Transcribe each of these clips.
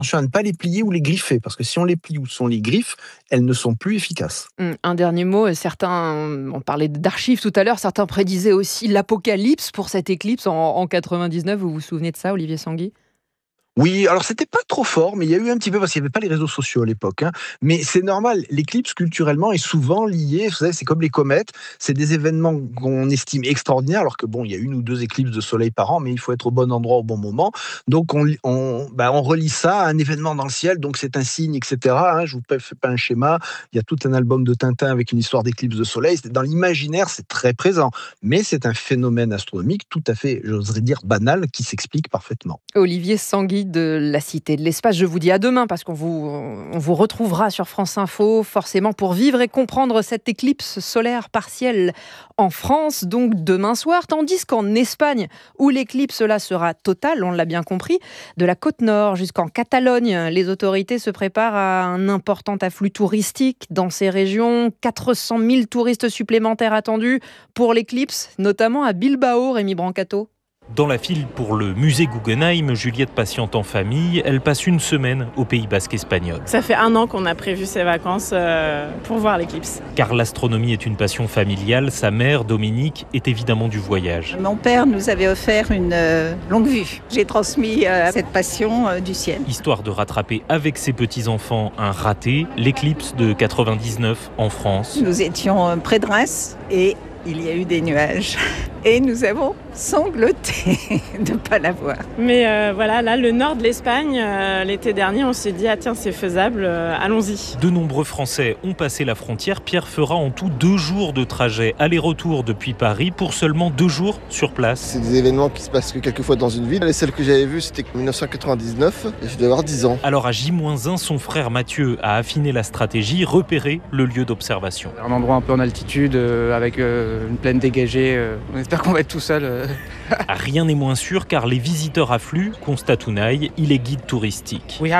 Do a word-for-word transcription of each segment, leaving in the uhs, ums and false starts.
Attention à ne pas les plier ou les griffer, parce que si on les plie ou si on les griffe, elles ne sont plus efficaces. Hum, Un dernier mot, certains, on parlait d'archives tout à l'heure, certains prédisaient aussi l'apocalypse pour cette éclipse en, en quatre-vingt-dix-neuf. Vous vous souvenez de ça, Olivier Sanguy ? Oui, alors c'était pas trop fort, mais il y a eu un petit peu, parce qu'il n'y avait pas les réseaux sociaux à l'époque, hein. Mais c'est normal, l'éclipse culturellement est souvent liée, vous savez, c'est comme les comètes, c'est des événements qu'on estime extraordinaires, alors que bon, il y a une ou deux éclipses de soleil par an, mais il faut être au bon endroit au bon moment. Donc on, on, bah, on relie ça à un événement dans le ciel, donc c'est un signe, et cetera, hein. Je vous fais pas un schéma, il y a tout un album de Tintin avec une histoire d'éclipse de soleil. Dans l'imaginaire, c'est très présent, mais c'est un phénomène astronomique tout à fait, j'oserais dire, banal, qui s'explique parfaitement. Olivier Sanguy de la Cité de l'Espace. Je vous dis à demain parce qu'on vous, on vous retrouvera sur France Info forcément pour vivre et comprendre cette éclipse solaire partielle en France, donc demain soir, tandis qu'en Espagne, où l'éclipse là sera totale, on l'a bien compris, de la côte nord jusqu'en Catalogne, les autorités se préparent à un important afflux touristique dans ces régions. quatre cent mille touristes supplémentaires attendus pour l'éclipse, notamment à Bilbao, Rémi Brancato. Dans la file pour le musée Guggenheim, Juliette patiente en famille. Elle passe une semaine au Pays Basque espagnol. Ça fait un an qu'on a prévu ces vacances euh, pour voir l'éclipse. Car l'astronomie est une passion familiale. Sa mère, Dominique, est évidemment du voyage. Mon père nous avait offert une euh, longue vue. J'ai transmis euh, cette passion euh, du ciel. Histoire de rattraper avec ses petits-enfants un raté, l'éclipse de quatre-vingt-dix-neuf en France. Nous étions euh, près de Reims et il y a eu des nuages. Et nous avons sangloté de ne pas la voir. Mais euh, voilà, là, le nord de l'Espagne, euh, l'été dernier, on s'est dit, ah tiens, c'est faisable, euh, allons-y. De nombreux Français ont passé la frontière. Pierre fera en tout deux jours de trajet aller-retour depuis Paris pour seulement deux jours sur place. C'est des événements qui se passent que quelques fois dans une ville. Les celles que j'avais vues, c'était en dix-neuf cent quatre-vingt-dix-neuf et je devais avoir dix ans. Alors à J moins un, son frère Mathieu a affiné la stratégie, repéré le lieu d'observation. Un endroit un peu en altitude, euh, avec euh, une plaine dégagée. Euh, on espère qu'on va être tout seul. Euh. Rien n'est moins sûr car les visiteurs affluent, constate Unai, il est guide touristique. On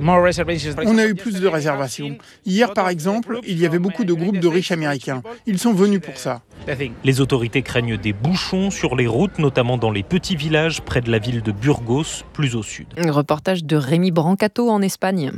a eu plus de réservations. Hier, par exemple, il y avait beaucoup de groupes de riches américains. Ils sont venus pour ça. Les autorités craignent des bouchons sur les routes, notamment dans les petits villages près de la ville de Burgos, plus au sud. Un reportage de Rémi Brancato en Espagne.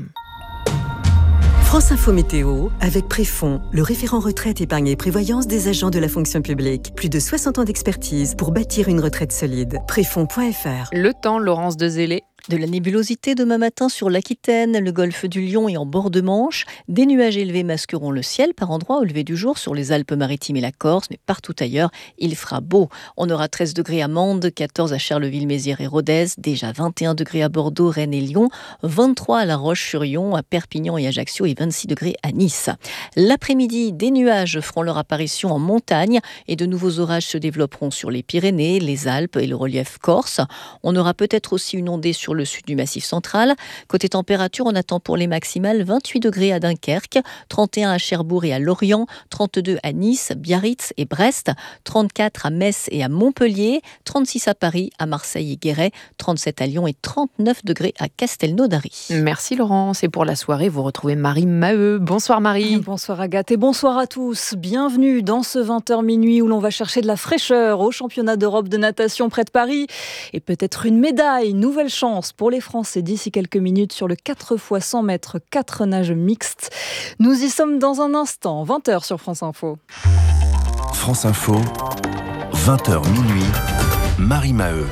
France Info Météo, avec Préfond, le référent retraite, épargne et prévoyance des agents de la fonction publique. Plus de soixante ans d'expertise pour bâtir une retraite solide. Préfond point f r. Le temps, Laurence Dezélé. De la nébulosité demain matin sur l'Aquitaine, le golfe du Lion et en bord de Manche. Des nuages élevés masqueront le ciel par endroits au lever du jour sur les Alpes-Maritimes et la Corse, mais partout ailleurs, il fera beau. On aura treize degrés à Mende, quatorze à Charleville-Mézières et Rodez, déjà vingt et un degrés à Bordeaux, Rennes et Lyon, vingt-trois à La Roche-sur-Yon, à Perpignan et Ajaccio et vingt-six degrés à Nice. L'après-midi, des nuages feront leur apparition en montagne et de nouveaux orages se développeront sur les Pyrénées, les Alpes et le relief corse. On aura peut-être aussi une ondée sur le sud du Massif central. Côté température, on attend pour les maximales vingt-huit degrés à Dunkerque, trente et un à Cherbourg et à Lorient, trente-deux à Nice, Biarritz et Brest, trente-quatre à Metz et à Montpellier, trente-six à Paris, à Marseille et Guéret, trente-sept à Lyon et trente-neuf degrés à Castelnaudary. Merci Laurence. Et pour la soirée, vous retrouvez Marie Maheu. Bonsoir Marie. Bonsoir Agathe et bonsoir à tous. Bienvenue dans ce vingt heures minuit où l'on va chercher de la fraîcheur au championnat d'Europe de natation près de Paris. Et peut-être une médaille, nouvelle chance pour les Français d'ici quelques minutes sur le quatre fois cent mètres quatre nages mixtes. Nous y sommes dans un instant, vingt heures sur France Info. France Info, vingt heures minuit, Marie Maheu.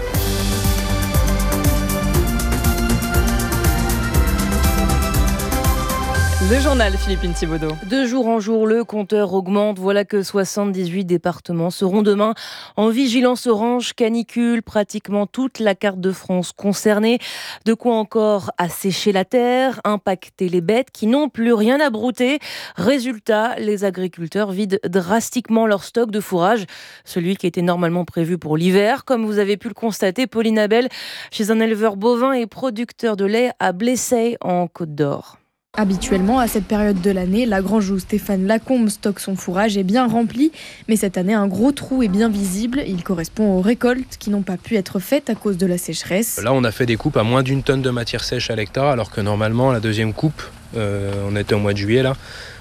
Le journal Philippine Thibaudot. De jour en jour, le compteur augmente. Voilà que soixante-dix-huit départements seront demain en vigilance orange canicule. Pratiquement toute la carte de France concernée. De quoi encore assécher la terre, impacter les bêtes qui n'ont plus rien à brouter. Résultat, les agriculteurs vident drastiquement leur stock de fourrage. Celui qui était normalement prévu pour l'hiver. Comme vous avez pu le constater, Pauline Abel, chez un éleveur bovin et producteur de lait à Blessey en Côte d'Or. Habituellement, à cette période de l'année, la grange où Stéphane Lacombe stocke son fourrage est bien remplie. Mais cette année, un gros trou est bien visible. Il correspond aux récoltes qui n'ont pas pu être faites à cause de la sécheresse. Là, on a fait des coupes à moins d'une tonne de matière sèche à l'hectare, alors que normalement, la deuxième coupe, euh, on était au mois de juillet, là,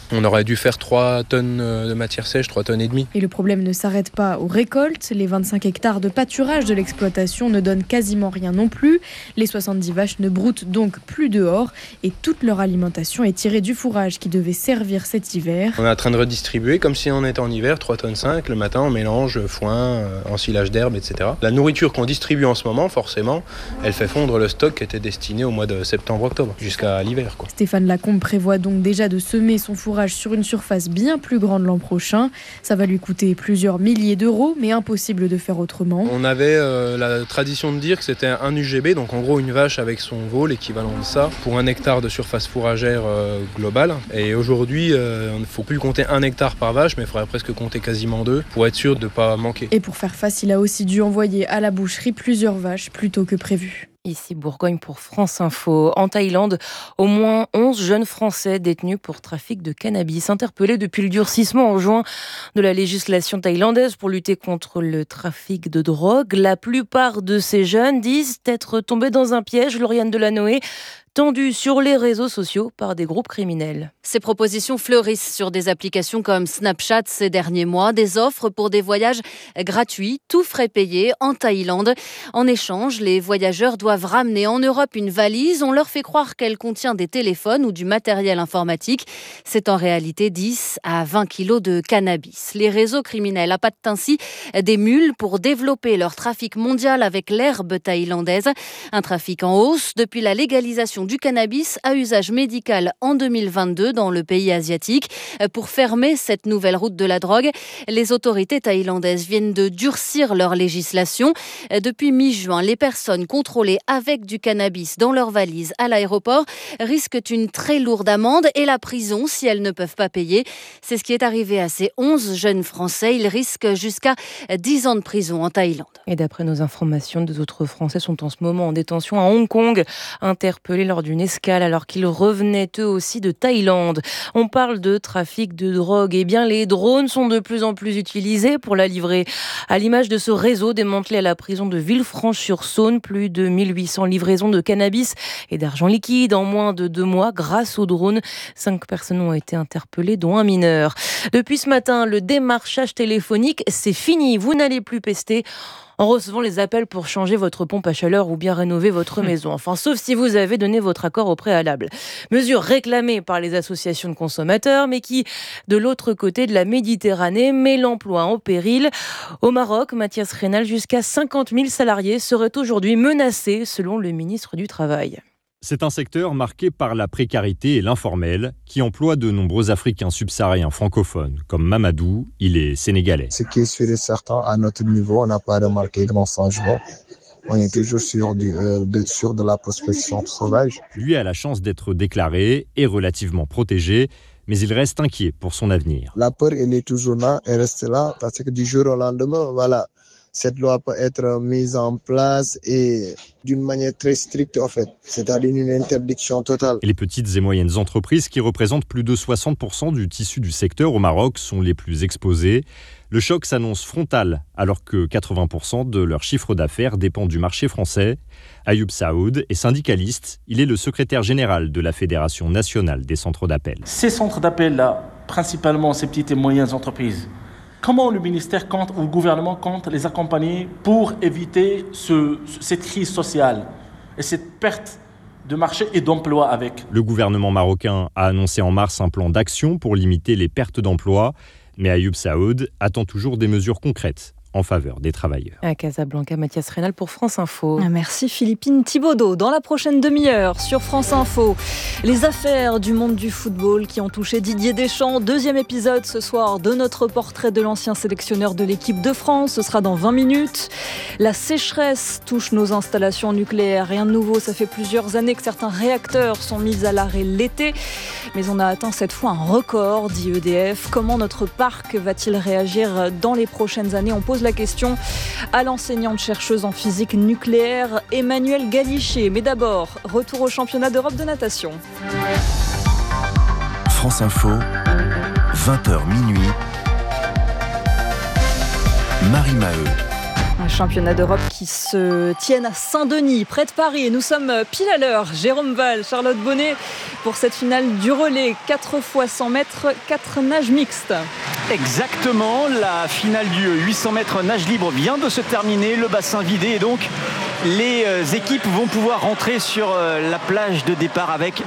On aurait dû faire trois tonnes de matière sèche, trois tonnes et demie. Et le problème ne s'arrête pas aux récoltes. Les vingt-cinq hectares de pâturage de l'exploitation ne donnent quasiment rien non plus. Les soixante-dix vaches ne broutent donc plus dehors et toute leur alimentation est tirée du fourrage qui devait servir cet hiver. On est en train de redistribuer comme si on était en hiver, trois tonnes cinq. Le matin, on mélange foin, euh, ensilage d'herbe, et cetera. La nourriture qu'on distribue en ce moment, forcément, elle fait fondre le stock qui était destiné au mois de septembre-octobre, jusqu'à l'hiver, quoi. Stéphane Lacombe prévoit donc déjà de semer son fourrage sur une surface bien plus grande l'an prochain. Ça va lui coûter plusieurs milliers d'euros, mais impossible de faire autrement. On avait euh, la tradition de dire que c'était un U G B, donc en gros une vache avec son veau, l'équivalent de ça, pour un hectare de surface fourragère euh, globale. Et aujourd'hui, euh, il ne faut plus compter un hectare par vache, mais il faudrait presque compter quasiment deux pour être sûr de ne pas manquer. Et pour faire face, il a aussi dû envoyer à la boucherie plusieurs vaches plus tôt que prévu. Ici Bourgogne pour France Info. En Thaïlande, au moins onze jeunes Français détenus pour trafic de cannabis, interpellés depuis le durcissement en juin de la législation thaïlandaise pour lutter contre le trafic de drogue. La plupart de ces jeunes disent être tombés dans un piège, Lauriane Delanoë, tendu sur les réseaux sociaux par des groupes criminels. Ces propositions fleurissent sur des applications comme Snapchat ces derniers mois, des offres pour des voyages gratuits, tout frais payés en Thaïlande. En échange, les voyageurs doivent ramener en Europe une valise. On leur fait croire qu'elle contient des téléphones ou du matériel informatique. C'est en réalité dix à vingt kilos de cannabis. Les réseaux criminels appâtent ainsi des mules pour développer leur trafic mondial avec l'herbe thaïlandaise. Un trafic en hausse depuis la légalisation du cannabis à usage médical en deux mille vingt-deux dans le pays asiatique. Pour fermer cette nouvelle route de la drogue, les autorités thaïlandaises viennent de durcir leur législation. Depuis mi-juin, les personnes contrôlées avec du cannabis dans leur valise à l'aéroport risquent une très lourde amende et la prison si elles ne peuvent pas payer. C'est ce qui est arrivé à ces onze jeunes Français. Ils risquent jusqu'à dix ans de prison en Thaïlande. Et d'après nos informations, deux autres Français sont en ce moment en détention à Hong Kong, interpellés lors d'une escale alors qu'ils revenaient eux aussi de Thaïlande. On parle de trafic de drogue. Eh bien, les drones sont de plus en plus utilisés pour la livrer. À l'image de ce réseau démantelé à la prison de Villefranche-sur-Saône, plus de mille huit cents livraisons de cannabis et d'argent liquide en moins de deux mois grâce aux drones. Cinq personnes ont été interpellées, dont un mineur. Depuis ce matin, le démarchage téléphonique, c'est fini. Vous n'allez plus pester en recevant les appels pour changer votre pompe à chaleur ou bien rénover votre maison. Enfin, sauf si vous avez donné votre accord au préalable. Mesure réclamée par les associations de consommateurs, mais qui, de l'autre côté de la Méditerranée, met l'emploi en péril. Au Maroc, Mathias Rénal, jusqu'à cinquante mille salariés seraient aujourd'hui menacés, selon le ministre du Travail. C'est un secteur marqué par la précarité et l'informel qui emploie de nombreux Africains subsahariens francophones, comme Mamadou, il est sénégalais. Ce qui est sûr et certain, à notre niveau, on n'a pas remarqué grand changement. On est toujours sur, du, euh, de, sur de la prospection sauvage. Lui a la chance d'être déclaré et relativement protégé, mais il reste inquiet pour son avenir. La peur, elle est toujours là, elle reste là, parce que du jour au lendemain, voilà. Cette loi peut être mise en place et d'une manière très stricte, en fait. C'est-à-dire une interdiction totale. Et les petites et moyennes entreprises, qui représentent plus de soixante pour cent du tissu du secteur au Maroc, sont les plus exposées. Le choc s'annonce frontal, alors que quatre-vingts pour cent de leur chiffre d'affaires dépend du marché français. Ayoub Saoud est syndicaliste. Il est le secrétaire général de la Fédération nationale des centres d'appel. Ces centres d'appel-là, principalement ces petites et moyennes entreprises, comment le ministère compte ou le gouvernement compte les accompagner pour éviter ce, cette crise sociale et cette perte de marché et d'emploi avec? Le gouvernement marocain a annoncé en mars un plan d'action pour limiter les pertes d'emploi, mais Ayoub Saoud attend toujours des mesures concrètes en faveur des travailleurs. À Casablanca, Mathias Rénal pour France Info. Merci Philippine Thibaudot. Dans la prochaine demi-heure sur France Info, les affaires du monde du football qui ont touché Didier Deschamps. Deuxième épisode ce soir de notre portrait de l'ancien sélectionneur de l'équipe de France. Ce sera dans vingt minutes. La sécheresse touche nos installations nucléaires. Rien de nouveau, ça fait plusieurs années que certains réacteurs sont mis à l'arrêt l'été. Mais on a atteint cette fois un record, dit E D F. Comment notre parc va-t-il réagir dans les prochaines années? On pose la question à l'enseignante chercheuse en physique nucléaire Emmanuelle Galichet. Mais d'abord, retour au championnat d'Europe de natation. France Info, vingt heures minuit. Marie Maheu. championnat d'Europe qui se tiennent à Saint-Denis, près de Paris. Et nous sommes pile à l'heure. Jérôme Val, Charlotte Bonnet pour cette finale du relais. quatre fois cent mètres, quatre nages mixtes. Exactement, la finale du huit cents mètres nage libre vient de se terminer, le bassin vidé et donc les équipes vont pouvoir rentrer sur la plage de départ avec